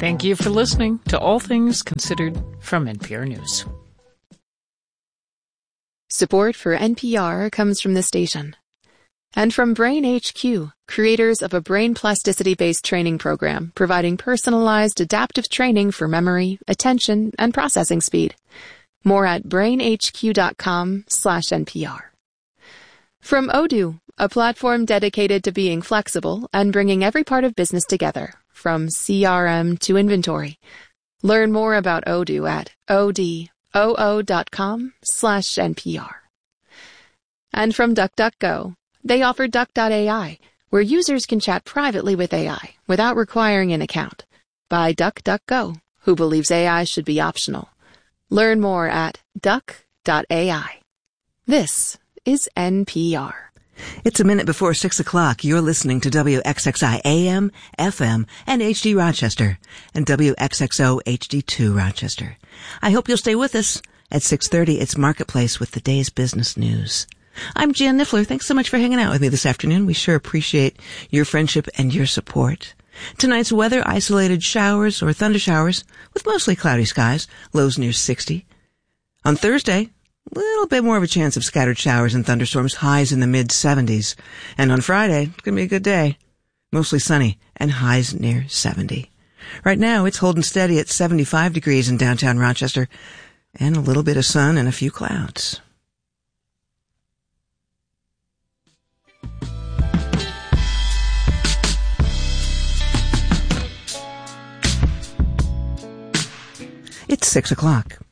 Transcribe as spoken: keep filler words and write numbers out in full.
Thank you for listening to All Things Considered from N P R News. Support for N P R comes from the station. And from Brain H Q, creators of a brain plasticity-based training program providing personalized adaptive training for memory, attention, and processing speed. More at brainhq.com slash NPR. From Odoo, a platform dedicated to being flexible and bringing every part of business together, from C R M to inventory. Learn more about Odoo at odoo.com slash NPR. And from DuckDuckGo, they offer Duck dot A I, where users can chat privately with A I without requiring an account. By DuckDuckGo, who believes A I should be optional. Learn more at duck dot A I. This is N P R. It's a minute before six o'clock. You're listening to W X X I A M, F M, and H D Rochester, and W X X O H D two Rochester. I hope you'll stay with us. At six thirty, it's Marketplace with the day's business news. I'm Jan Niffler. Thanks so much for hanging out with me this afternoon. We sure appreciate your friendship and your support. Tonight's weather, isolated showers or thunder showers with mostly cloudy skies, lows near sixty. On Thursday, a little bit more of a chance of scattered showers and thunderstorms, highs in the mid seventies. And on Friday, it's going to be a good day. Mostly sunny and highs near seventy. Right now, it's holding steady at seventy-five degrees in downtown Rochester and a little bit of sun and a few clouds. It's six o'clock.